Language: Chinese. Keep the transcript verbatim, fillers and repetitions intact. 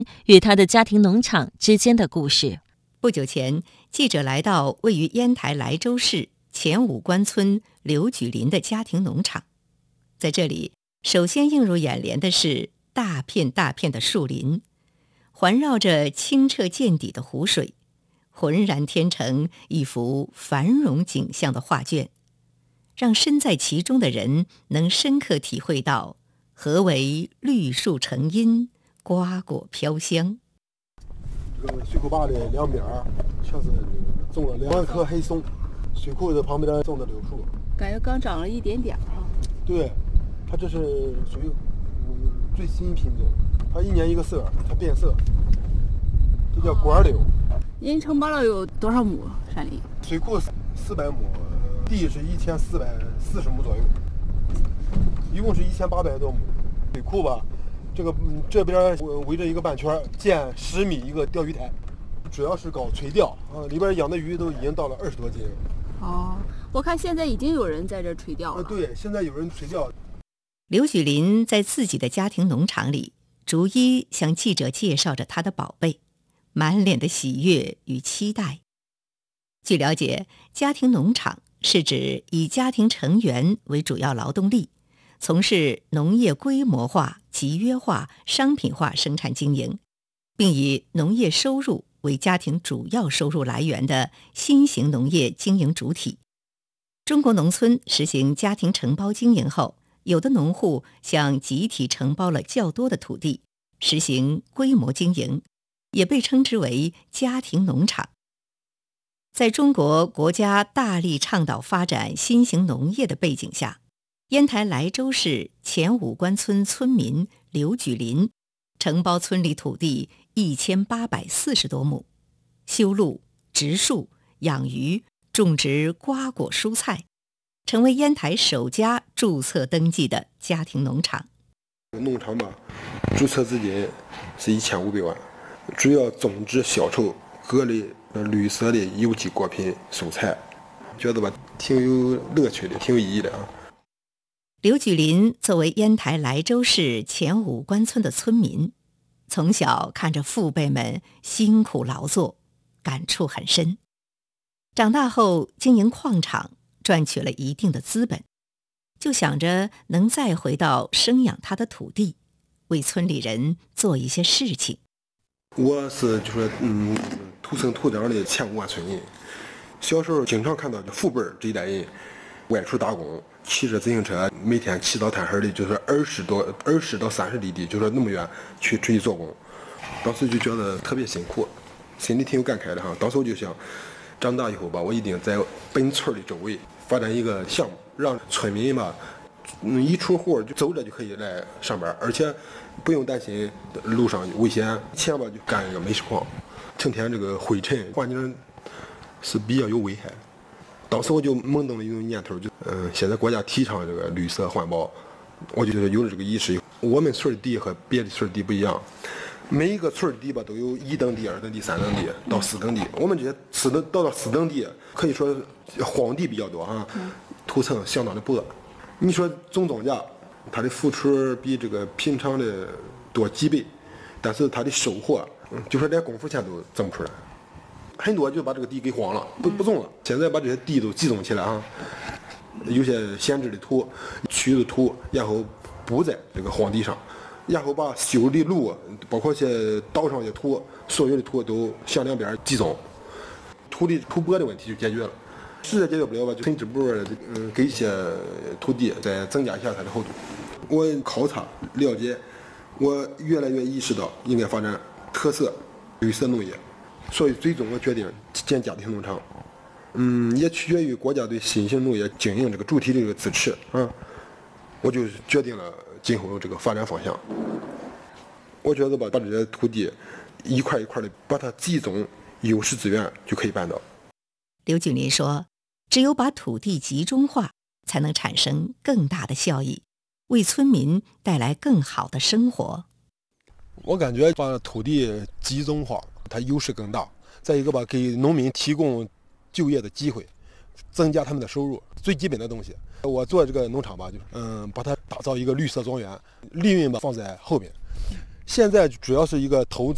与他的家庭农场之间的故事。 不久前，记者来到位于烟台莱州市前五关村刘举林的家庭农场，在这里，首先映入眼帘的是大片大片的树林，环绕着清澈见底的湖水，浑然天成一幅繁荣景象的画卷，让身在其中的人能深刻体会到何为绿树成荫，瓜果飘香。 这个水库坝的两边全是种了两万棵黑松，水库的旁边种的柳树， 感觉刚长了一点点哈。 对，它这是属于嗯最新品种，它一年一个色，它变色，这叫管柳。 您承包了有多少亩山林？ 水库四百亩，地是一千四百四十亩左右，一共是一千八百多亩。水库吧，这个这边围着一个半圈，建十米一个钓鱼台，主要是搞垂钓啊，里边养的鱼都已经到了二十多斤。 哦，我看现在已经有人在这垂钓了。 啊，对，现在有人垂钓。 刘举林在自己的家庭农场里，逐一向记者介绍着他的宝贝，满脸的喜悦与期待。据了解，家庭农场是指以家庭成员为主要劳动力，从事农业规模化、集约化、商品化生产经营，并以农业收入为家庭主要收入来源的新型农业经营主体。中国农村实行家庭承包经营后，有的农户向集体承包了较多的土地，实行规模经营，也被称之为家庭农场。在中国国家大力倡导发展新型农业的背景下，烟台莱州市前五关村村民刘举林承包村里土地一千八百四十多亩，修路、植树、养鱼、种植瓜果蔬菜，成为烟台首家注册登记的家庭农场。 农场吧，注册资金是一千五百万，主要种植销售各类绿色的有机果品、蔬菜，觉得吧挺有乐趣的，挺有意义的啊。 刘举林作为烟台莱州市前五关村的村民，从小看着父辈们辛苦劳作，感触很深。长大后经营矿场，赚取了一定的资本，就想着能再回到生养他的土地，为村里人做一些事情。 我是就说嗯土生土长的前五关村人，小时候经常看到父辈这一代人外出打工，骑着自行车，每天骑到滩河里，就是二十多二十到三十里地，就说那么远去出去做工，当时就觉得特别辛苦，心里挺有感慨的哈。当时我就想，长大以后吧，我一定在本村的周围发展一个项目，让村民吧，嗯，一出户就走着就可以来上班，而且不用担心路上危险。以前吧就干这个煤石矿，成天这个灰尘环境是比较有危害。当时我就萌动了一种念头，就嗯，现在国家提倡这个绿色环保，我就有了这个意识。我们村地和别的村地不一样，每一个村地吧都有一等地、二等地、三等地到四等地。我们这些四等到了四等地，可以说荒地比较多啊，土层相当的薄。你说种庄稼，它的付出比这个平常的多几倍，但是它的收获，嗯，就说连功夫钱都挣不出来。很多就把这个地给荒了，不不种了。现在把这些地都集中起来啊，有些闲置的土、取的土，然后补在这个荒地上，然后把修的路，包括些道上的土，所有的土都向两边集中，土地土薄的问题就解决了。实在解决不了吧，就村支部嗯给一些土地再增加一下它的厚度。我考察了解，我越来越意识到应该发展特色绿色农业。所以最终我决定建家庭农场，嗯，也取决于国家对新型农业经营这个主体的这个支持啊，我就决定了今后这个发展方向。我觉得吧，把这些土地一块一块的把它集中优势资源就可以办到。 刘举林说，只有把土地集中化，才能产生更大的效益，为村民带来更好的生活。 我感觉把土地集中化，它优势更大。再一个吧，给农民提供就业的机会，增加他们的收入，最基本的东西。我做这个农场吧，就是嗯，把它打造一个绿色庄园，利润吧放在后面。现在主要是一个投资。